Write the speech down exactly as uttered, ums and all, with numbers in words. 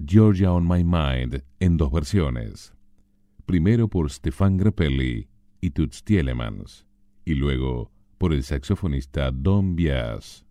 Georgia on My Mind en dos versiones. Primero por Stefan Grappelli y Toots Thielemans, y luego por el saxofonista Don Byas.